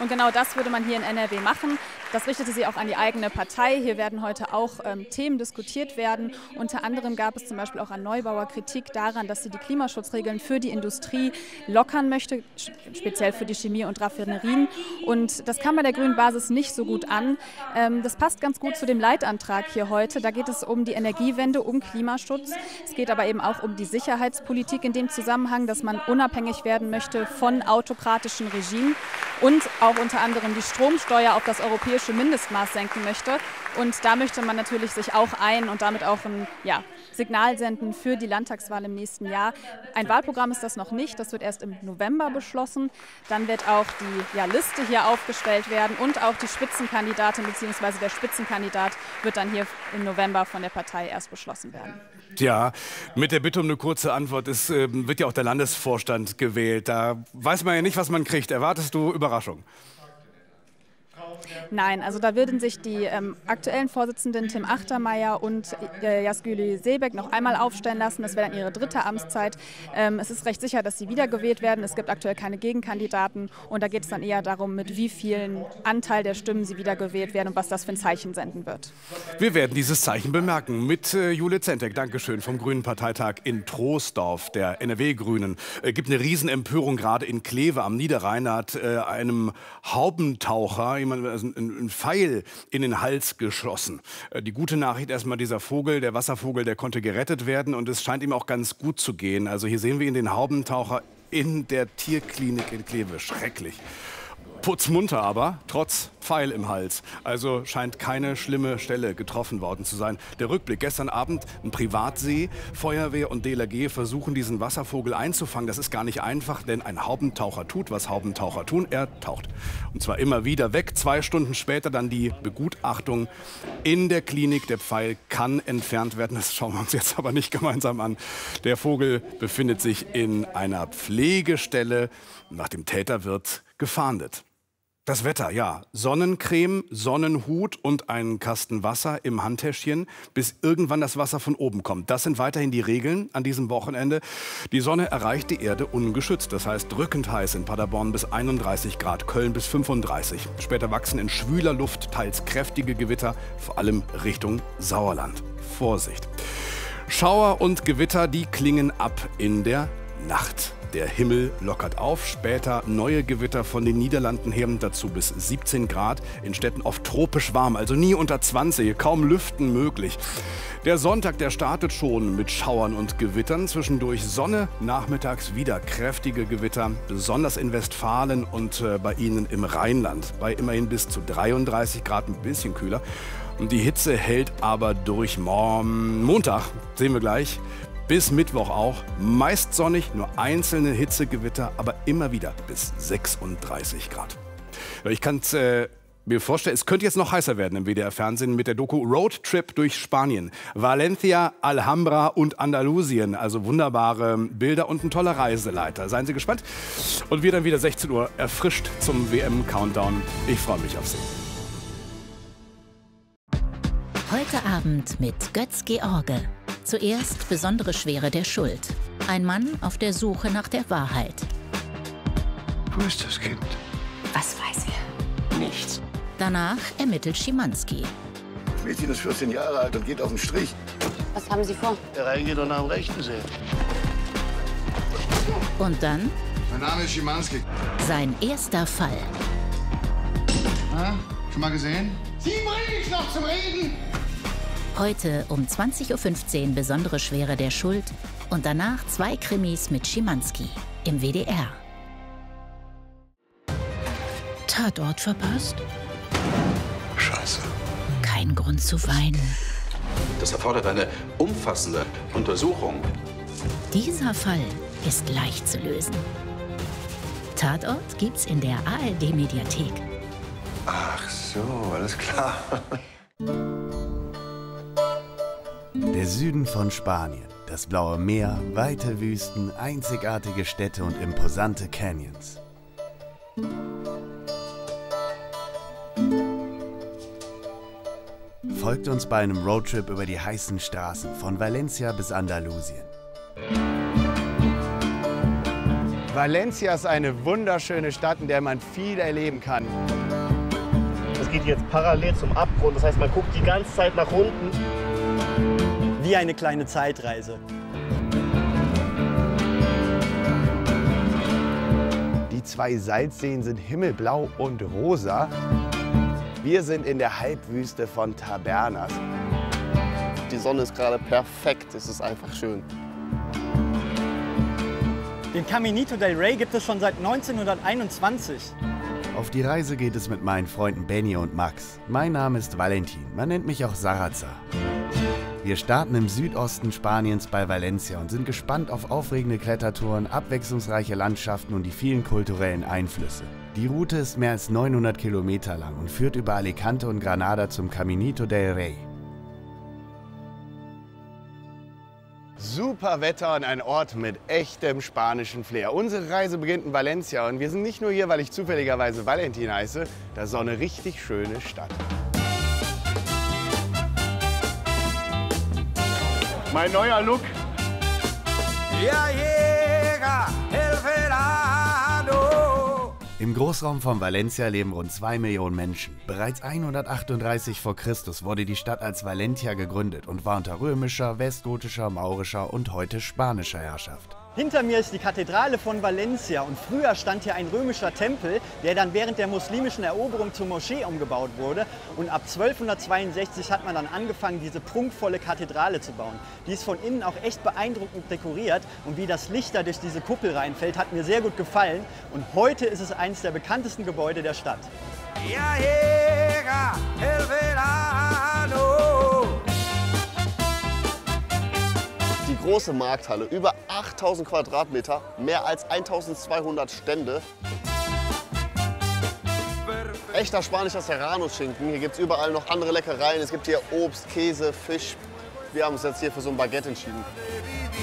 Und genau das würde man hier in NRW machen. Das richtete sie auch an die eigene Partei. Hier werden heute auch Themen diskutiert werden. Unter anderem gab es zum Beispiel auch an Neubauer Kritik daran, dass sie die Klimaschutzregeln für die Industrie lockern möchte, speziell für die Chemie- und Raffinerien. Und das kam bei der grünen Basis nicht so gut an. Das passt ganz gut zu dem Leitantrag hier heute. Da geht es um die Energiewende, um Klimaschutz. Es geht aber eben auch um die Sicherheitspolitik in dem Zusammenhang, dass man unabhängig werden möchte von autokratischen Regimen und auch unter anderem die Stromsteuer auf das europäische Mindestmaß senken möchte. Und da möchte man natürlich sich auch und damit auch ein Signal senden für die Landtagswahl im nächsten Jahr. Ein Wahlprogramm ist das noch nicht, das wird erst im November beschlossen. Dann wird auch die Liste hier aufgestellt werden und auch die Spitzenkandidatin bzw. der Spitzenkandidat wird dann hier im November von der Partei erst beschlossen werden. Tja, mit der Bitte um eine kurze Antwort. Es wird ja auch der Landesvorstand gewählt. Da weiß man ja nicht, was man kriegt. Erwartest du Überraschung? Nein, also da würden sich die aktuellen Vorsitzenden Tim Achtermeier und Yazgül Sebek noch einmal aufstellen lassen. Das wäre dann ihre dritte Amtszeit. Es ist recht sicher, dass sie wiedergewählt werden. Es gibt aktuell keine Gegenkandidaten. Und da geht es dann eher darum, mit wie vielen Anteil der Stimmen sie wiedergewählt werden und was das für ein Zeichen senden wird. Wir werden dieses Zeichen bemerken mit Jule Zentek, Dankeschön, vom Grünen Parteitag in Troisdorf, der NRW-Grünen. Gibt eine Riesenempörung gerade in Kleve am Niederrhein. Da hat einem Haubentaucher ein Pfeil in den Hals geschossen. Die gute Nachricht erstmal, dieser Vogel, der Wasservogel, der konnte gerettet werden und es scheint ihm auch ganz gut zu gehen. Also hier sehen wir ihn, den Haubentaucher in der Tierklinik in Kleve. Schrecklich. Putzmunter aber, trotz Pfeil im Hals. Also scheint keine schlimme Stelle getroffen worden zu sein. Der Rückblick: Gestern Abend ein Privatsee. Feuerwehr und DLRG versuchen, diesen Wasservogel einzufangen. Das ist gar nicht einfach, denn ein Haubentaucher tut, was Haubentaucher tun. Er taucht. Und zwar immer wieder weg. 2 Stunden später dann die Begutachtung in der Klinik. Der Pfeil kann entfernt werden. Das schauen wir uns jetzt aber nicht gemeinsam an. Der Vogel befindet sich in einer Pflegestelle. Nach dem Täter wird gefahndet. Das Wetter, ja. Sonnencreme, Sonnenhut und einen Kasten Wasser im Handtäschchen, bis irgendwann das Wasser von oben kommt. Das sind weiterhin die Regeln an diesem Wochenende. Die Sonne erreicht die Erde ungeschützt. Das heißt drückend heiß in Paderborn bis 31 Grad, Köln bis 35. Später wachsen in schwüler Luft teils kräftige Gewitter, vor allem Richtung Sauerland. Vorsicht! Schauer und Gewitter, die klingen ab in der Nacht. Der Himmel lockert auf, später neue Gewitter von den Niederlanden her, dazu bis 17 Grad, in Städten oft tropisch warm, also nie unter 20, kaum Lüften möglich. Der Sonntag, der startet schon mit Schauern und Gewittern, zwischendurch Sonne, nachmittags wieder kräftige Gewitter, besonders in Westfalen und bei Ihnen im Rheinland, bei immerhin bis zu 33 Grad, ein bisschen kühler. Und die Hitze hält aber durch. Montag, sehen wir gleich, bis Mittwoch auch. Meist sonnig, nur einzelne Hitzegewitter, aber immer wieder bis 36 Grad. Ich kann es mir vorstellen, es könnte jetzt noch heißer werden im WDR-Fernsehen mit der Doku Roadtrip durch Spanien. Valencia, Alhambra und Andalusien. Also wunderbare Bilder und ein toller Reiseleiter. Seien Sie gespannt. Und wir dann wieder 16 Uhr erfrischt zum WM-Countdown. Ich freue mich auf Sie. Heute Abend mit Götz George. Zuerst besondere Schwere der Schuld. Ein Mann auf der Suche nach der Wahrheit. Wo ist das Kind? Was weiß er? Nichts. Danach ermittelt Schimanski. Das Mädchen ist 14 Jahre alt und geht auf den Strich. Was haben Sie vor? Der reingeht und nach dem Rechten sehen. Und dann Mein Name ist Schimanski. sein erster Fall. Na, schon mal gesehen? Sie bringen mich noch zum Reden! Heute um 20:15 Uhr besondere Schwere der Schuld und danach 2 Krimis mit Schimanski im WDR. Tatort verpasst? Scheiße. Kein Grund zu weinen. Das erfordert eine umfassende Untersuchung. Dieser Fall ist leicht zu lösen. Tatort gibt's in der ARD-Mediathek. Ach so, alles klar. Der Süden von Spanien, das blaue Meer, weite Wüsten, einzigartige Städte und imposante Canyons. Folgt uns bei einem Roadtrip über die heißen Straßen von Valencia bis Andalusien. Valencia ist eine wunderschöne Stadt, in der man viel erleben kann. Es geht jetzt parallel zum Abgrund, das heißt, man guckt die ganze Zeit nach unten. Wie eine kleine Zeitreise. Die 2 Salzseen sind himmelblau und rosa. Wir sind in der Halbwüste von Tabernas. Die Sonne ist gerade perfekt, es ist einfach schön. Den Caminito del Rey gibt es schon seit 1921. Auf die Reise geht es mit meinen Freunden Benny und Max. Mein Name ist Valentin, man nennt mich auch Sarazar. Wir starten im Südosten Spaniens bei Valencia und sind gespannt auf aufregende Klettertouren, abwechslungsreiche Landschaften und die vielen kulturellen Einflüsse. Die Route ist mehr als 900 Kilometer lang und führt über Alicante und Granada zum Caminito del Rey. Super Wetter und ein Ort mit echtem spanischen Flair. Unsere Reise beginnt in Valencia und wir sind nicht nur hier, weil ich zufälligerweise Valentin heiße. Das ist auch eine richtig schöne Stadt. Mein neuer Look. Im Großraum von Valencia leben rund 2 Millionen Menschen. Bereits 138 v. Chr. wurde die Stadt als Valentia gegründet und war unter römischer, westgotischer, maurischer und heute spanischer Herrschaft. Hinter mir ist die Kathedrale von Valencia und früher stand hier ein römischer Tempel, der dann während der muslimischen Eroberung zur Moschee umgebaut wurde. Und ab 1262 hat man dann angefangen, diese prunkvolle Kathedrale zu bauen. Die ist von innen auch echt beeindruckend dekoriert und wie das Licht da durch diese Kuppel reinfällt, hat mir sehr gut gefallen. Und heute ist es eines der bekanntesten Gebäude der Stadt. Die große Markthalle, über 8000 Quadratmeter, mehr als 1200 Stände. Echter spanischer Serrano-Schinken. Hier gibt es überall noch andere Leckereien. Es gibt hier Obst, Käse, Fisch. Wir haben uns jetzt hier für so ein Baguette entschieden.